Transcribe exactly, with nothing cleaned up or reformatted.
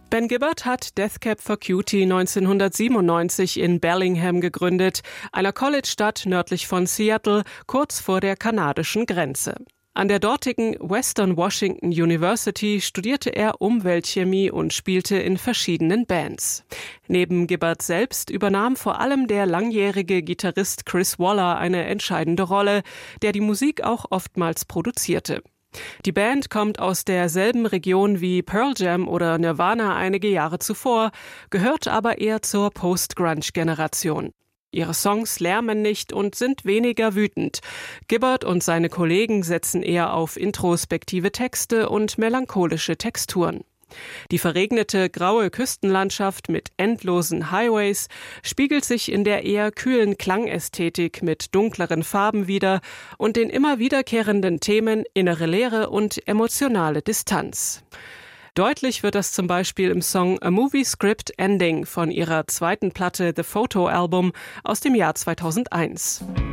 Ben Gibbard hat Death Cab for Cutie neunzehnhundertsiebenundneunzig in Bellingham gegründet, einer College-Stadt nördlich von Seattle, kurz vor der kanadischen Grenze. An der dortigen Western Washington University studierte er Umweltchemie und spielte in verschiedenen Bands. Neben Gibbard selbst übernahm vor allem der langjährige Gitarrist Chris Waller eine entscheidende Rolle, der die Musik auch oftmals produzierte. Die Band kommt aus derselben Region wie Pearl Jam oder Nirvana einige Jahre zuvor, gehört aber eher zur Post-Grunge-Generation. Ihre Songs lärmen nicht und sind weniger wütend. Gibbard und seine Kollegen setzen eher auf introspektive Texte und melancholische Texturen. Die verregnete graue Küstenlandschaft mit endlosen Highways spiegelt sich in der eher kühlen Klangästhetik mit dunkleren Farben wider und den immer wiederkehrenden Themen innere Leere und emotionale Distanz. Deutlich wird das zum Beispiel im Song A Movie Script Ending von ihrer zweiten Platte The Photo Album aus dem Jahr zweitausendeins.